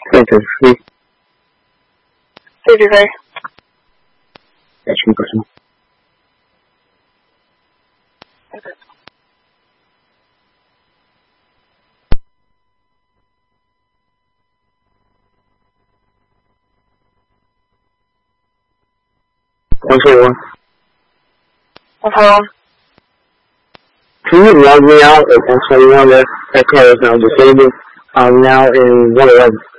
23. 33. Action person. Okay. One for one. One for one. Can you log me out at 121? That car is now disabled. I'm now in 111.